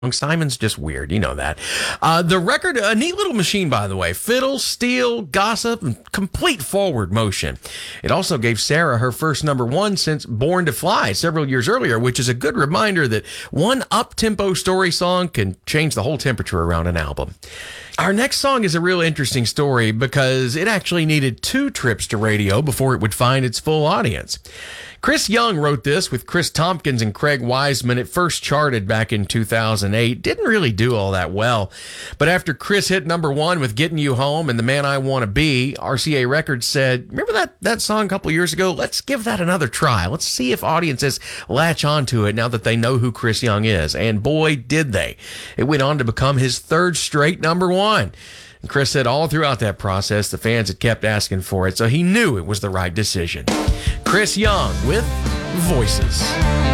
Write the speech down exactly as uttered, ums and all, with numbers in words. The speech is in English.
Simon's just weird. You know that. Uh, the record, a neat little machine, by the way. Fiddle, steel, gossip, and complete forward motion. It also gave Sarah her first number one since Born to Fly several years earlier, which is a good reminder that one up-tempo story song can change the whole temperature around an album. Our next song is a real interesting story because it actually needed two trips to radio before it would find its full audience. Chris Young wrote this with Chris Tompkins and Craig Wiseman. It first charted back in two thousand eight. Didn't really do all that well. But after Chris hit number one with Getting You Home and The Man I Want to Be, R C A Records said, remember that, that song a couple years ago? Let's give that another try. Let's see if audiences latch onto it now that they know who Chris Young is. And boy, did they. It went on to become his third straight number one. And Chris said all throughout that process, the fans had kept asking for it, so he knew it was the right decision. Chris Young with Voices.